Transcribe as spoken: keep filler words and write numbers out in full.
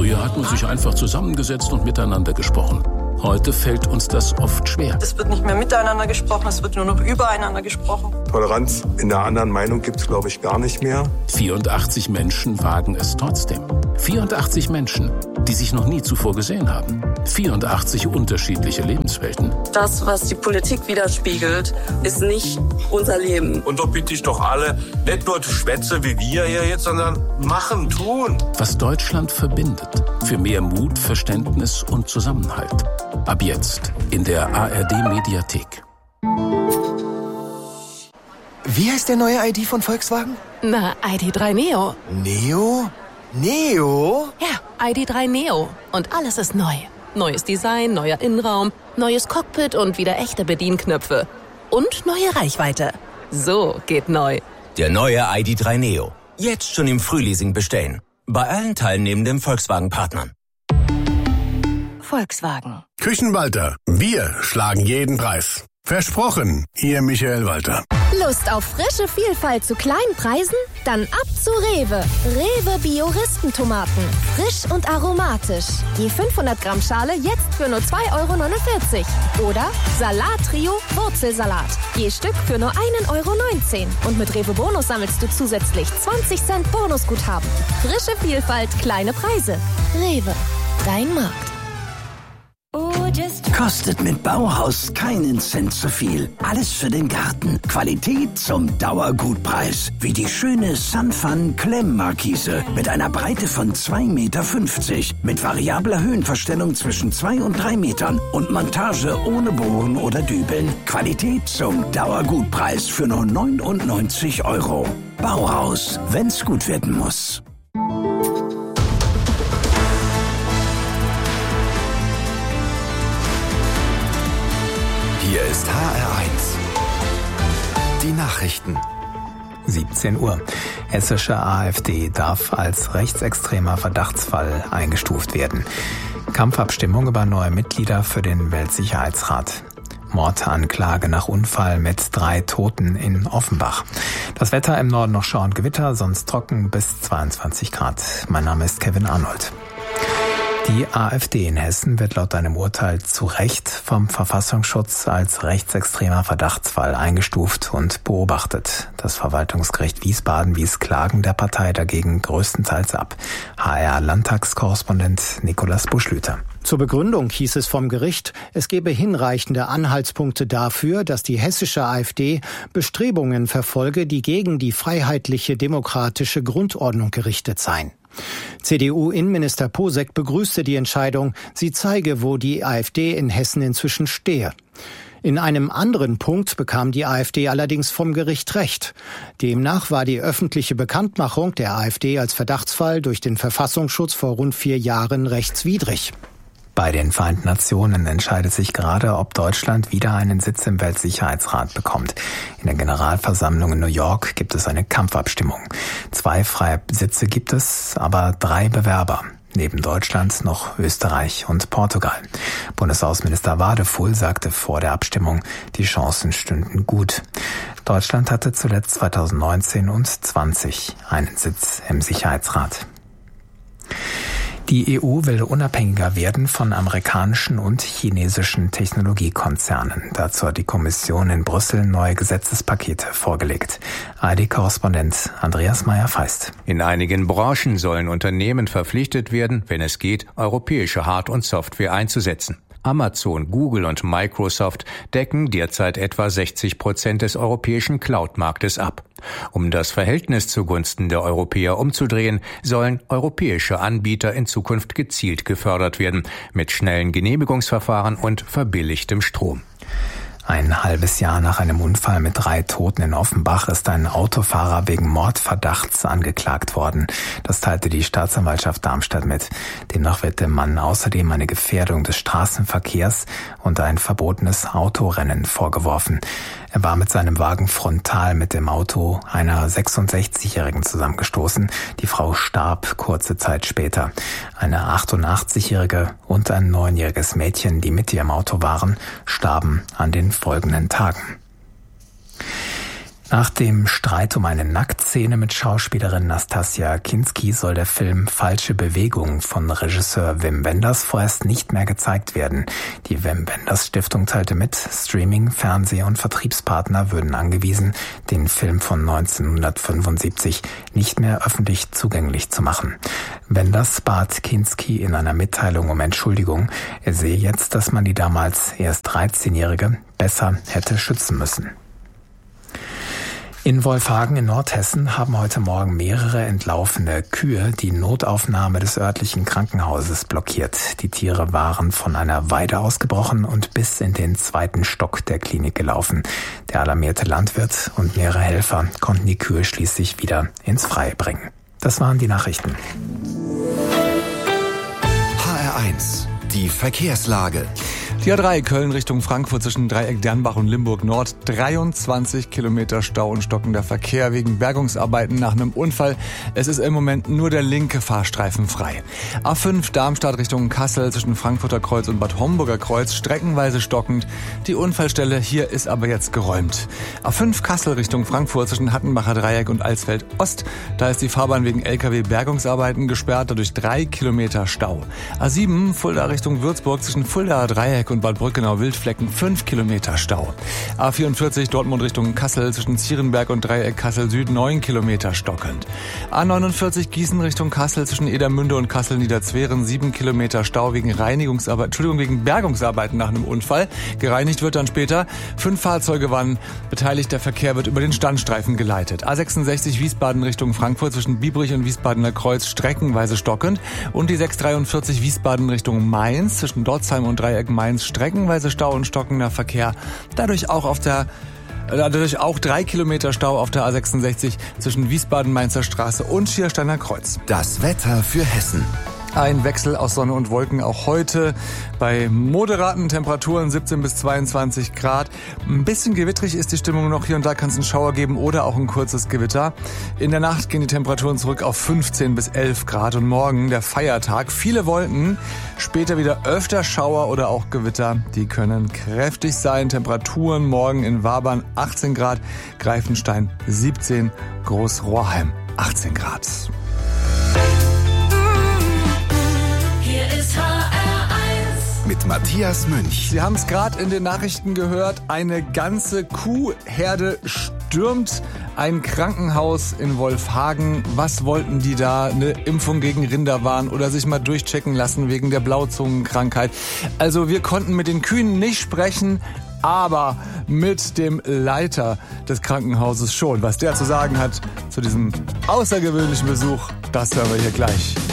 Früher hat man sich einfach zusammengesetzt und miteinander gesprochen. Heute fällt uns das oft schwer. Es wird nicht mehr miteinander gesprochen, es wird nur noch übereinander gesprochen. Toleranz in der anderen Meinung gibt es, glaube ich, gar nicht mehr. vierundachtzig Menschen wagen es trotzdem. vierundachtzig Menschen, die sich noch nie zuvor gesehen haben. vierundachtzig unterschiedliche Lebenswelten. Das, was die Politik widerspiegelt, ist nicht unser Leben. Und da bitte ich doch alle, nicht nur Schwätze wie wir hier jetzt, sondern machen, tun. Was Deutschland verbindet. Für mehr Mut, Verständnis und Zusammenhalt. Ab jetzt in der A R D-Mediathek. Wie heißt der neue I D von Volkswagen? Na, I D drei Neo. Neo? Neo? Ja, I D drei Neo. Und alles ist neu. Neues Design, neuer Innenraum, neues Cockpit und wieder echte Bedienknöpfe. Und neue Reichweite. So geht neu. Der neue I D drei Neo. Jetzt schon im Frühleasing bestellen. Bei allen teilnehmenden Volkswagen-Partnern. Volkswagen. Küchenwalter. Wir schlagen jeden Preis. Versprochen, Ihr Michael Walter. Lust auf frische Vielfalt zu kleinen Preisen? Dann ab zu Rewe. Rewe Bio-Ristentomaten. Frisch und aromatisch. Je fünfhundert Gramm Schale jetzt für nur zwei Euro neunundvierzig. Oder Salat-Trio Wurzelsalat. Je Stück für nur ein Euro neunzehn. Und mit Rewe Bonus sammelst du zusätzlich zwanzig Cent Bonusguthaben. Frische Vielfalt, kleine Preise. Rewe. Dein Markt. Kostet mit Bauhaus keinen Cent zu viel. Alles für den Garten. Qualität zum Dauergutpreis. Wie die schöne Sunfun Klemmmarkise mit einer Breite von zwei Meter fünfzig. Mit variabler Höhenverstellung zwischen zwei und drei Metern. Und Montage ohne Bohren oder Dübeln. Qualität zum Dauergutpreis für nur neunundneunzig Euro. Bauhaus, wenn's gut werden muss. Hier ist H R eins. Die Nachrichten. siebzehn Uhr. Hessische AfD darf als rechtsextremer Verdachtsfall eingestuft werden. Kampfabstimmung über neue Mitglieder für den Weltsicherheitsrat. Mordanklage nach Unfall mit drei Toten in Offenbach. Das Wetter im Norden noch Schauer und Gewitter, sonst trocken bis zweiundzwanzig Grad. Mein Name ist Kevin Arnold. Die AfD in Hessen wird laut einem Urteil zu Recht vom Verfassungsschutz als rechtsextremer Verdachtsfall eingestuft und beobachtet. Das Verwaltungsgericht Wiesbaden wies Klagen der Partei dagegen größtenteils ab. H R-Landtagskorrespondent Nikolaus Buschlüter. Zur Begründung hieß es vom Gericht, es gebe hinreichende Anhaltspunkte dafür, dass die hessische AfD Bestrebungen verfolge, die gegen die freiheitliche demokratische Grundordnung gerichtet seien. C D U-Innenminister Posek begrüßte die Entscheidung, sie zeige, wo die AfD in Hessen inzwischen stehe. In einem anderen Punkt bekam die AfD allerdings vom Gericht Recht. Demnach war die öffentliche Bekanntmachung der AfD als Verdachtsfall durch den Verfassungsschutz vor rund vier Jahren rechtswidrig. Bei den Vereinten Nationen entscheidet sich gerade, ob Deutschland wieder einen Sitz im Weltsicherheitsrat bekommt. In der Generalversammlung in New York gibt es eine Kampfabstimmung. Zwei freie Sitze gibt es, aber drei Bewerber. Neben Deutschland noch Österreich und Portugal. Bundesaußenminister Wadefuhl sagte vor der Abstimmung, die Chancen stünden gut. Deutschland hatte zuletzt zweitausendneunzehn und zwanzig einen Sitz im Sicherheitsrat. Die E U will unabhängiger werden von amerikanischen und chinesischen Technologiekonzernen. Dazu hat die Kommission in Brüssel neue Gesetzespakete vorgelegt. A R D-Korrespondent Andreas Meyer-Feist. In einigen Branchen sollen Unternehmen verpflichtet werden, wenn es geht, europäische Hard- und Software einzusetzen. Amazon, Google und Microsoft decken derzeit etwa sechzig Prozent des europäischen Cloud-Marktes ab. Um das Verhältnis zugunsten der Europäer umzudrehen, sollen europäische Anbieter in Zukunft gezielt gefördert werden, mit schnellen Genehmigungsverfahren und verbilligtem Strom. Ein halbes Jahr nach einem Unfall mit drei Toten in Offenbach ist ein Autofahrer wegen Mordverdachts angeklagt worden. Das teilte die Staatsanwaltschaft Darmstadt mit. Demnach wird dem Mann außerdem eine Gefährdung des Straßenverkehrs und ein verbotenes Autorennen vorgeworfen. Er war mit seinem Wagen frontal mit dem Auto einer sechsundsechzigjährigen zusammengestoßen. Die Frau starb kurze Zeit später. Eine achtundachtzig-jährige und ein neunjähriges Mädchen, die mit ihr im Auto waren, starben an den folgenden Tagen. Nach dem Streit um eine Nacktszene mit Schauspielerin Nastassja Kinski soll der Film Falsche Bewegung von Regisseur Wim Wenders vorerst nicht mehr gezeigt werden. Die Wim Wenders Stiftung teilte mit, Streaming-, Fernseh- und Vertriebspartner würden angewiesen, den Film von neunzehnhundertfünfundsiebzig nicht mehr öffentlich zugänglich zu machen. Wenders bat Kinski in einer Mitteilung um Entschuldigung. Er sehe jetzt, dass man die damals erst dreizehnjährige besser hätte schützen müssen. In Wolfhagen in Nordhessen haben heute Morgen mehrere entlaufene Kühe die Notaufnahme des örtlichen Krankenhauses blockiert. Die Tiere waren von einer Weide ausgebrochen und bis in den zweiten Stock der Klinik gelaufen. Der alarmierte Landwirt und mehrere Helfer konnten die Kühe schließlich wieder ins Freie bringen. Das waren die Nachrichten. H R eins, die Verkehrslage. Die A drei Köln Richtung Frankfurt zwischen Dreieck Dernbach und Limburg Nord. dreiundzwanzig Kilometer Stau und stockender Verkehr wegen Bergungsarbeiten nach einem Unfall. Es ist im Moment nur der linke Fahrstreifen frei. A fünf Darmstadt Richtung Kassel zwischen Frankfurter Kreuz und Bad Homburger Kreuz streckenweise stockend. Die Unfallstelle hier ist aber jetzt geräumt. A fünf Kassel Richtung Frankfurt zwischen Hattenbacher Dreieck und Alsfeld Ost. Da ist die Fahrbahn wegen L K W-Bergungsarbeiten gesperrt, dadurch drei Kilometer Stau. A sieben Fulda Richtung Würzburg zwischen Fuldaer Dreieck und Bad Brückenau-Wildflecken fünf Kilometer Stau. A vierundvierzig Dortmund Richtung Kassel zwischen Zierenberg und Dreieck Kassel Süd neun Kilometer stockend. A neunundvierzig Gießen Richtung Kassel zwischen Edermünde und Kassel Niederzweren sieben Kilometer Stau wegen Reinigungsarbeiten, Entschuldigung, wegen Bergungsarbeiten nach einem Unfall. Gereinigt wird dann später. Fünf Fahrzeuge waren beteiligt. Der Verkehr wird über den Standstreifen geleitet. A sechsundsechzig Wiesbaden Richtung Frankfurt zwischen Biebrich und Wiesbadener Kreuz streckenweise stockend. Und die sechshundertdreiundvierzig Wiesbaden Richtung Mainz zwischen Dotzheim und Dreieck Mainz streckenweise Stau und stockender Verkehr. Dadurch auch auf der Dadurch auch drei Kilometer Stau auf der A sechsundsechzig zwischen Wiesbaden-Mainzer Straße und Schiersteiner Kreuz. Das Wetter für Hessen. Ein Wechsel aus Sonne und Wolken auch heute bei moderaten Temperaturen siebzehn bis zweiundzwanzig Grad. Ein bisschen gewittrig ist die Stimmung noch. Hier und da kann es einen Schauer geben oder auch ein kurzes Gewitter. In der Nacht gehen die Temperaturen zurück auf fünfzehn bis elf Grad und morgen der Feiertag. Viele Wolken, später wieder öfter Schauer oder auch Gewitter. Die können kräftig sein. Temperaturen morgen in Wabern achtzehn Grad, Greifenstein siebzehn, Großrohrheim achtzehn Grad. Mit Matthias Münch. Sie haben es gerade in den Nachrichten gehört, eine ganze Kuhherde stürmt ein Krankenhaus in Wolfhagen. Was wollten die da? Eine Impfung gegen Rinderwahn oder sich mal durchchecken lassen wegen der Blauzungenkrankheit? Also wir konnten mit den Kühen nicht sprechen, aber mit dem Leiter des Krankenhauses schon. Was der zu sagen hat zu diesem außergewöhnlichen Besuch, das hören wir hier gleich.